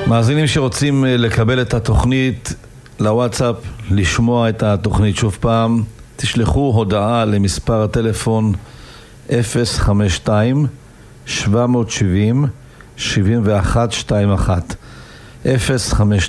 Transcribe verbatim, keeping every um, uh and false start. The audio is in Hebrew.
מאזינים שרוצים לקבל את התוכנית לוואטסאפ, לשמוע את התוכנית שוב פעם, תשלחו הודעה למספר הטלפון אפס חמש שתיים שבע שבע שבע שבעים ואחת עשרים ואחת אפס חמש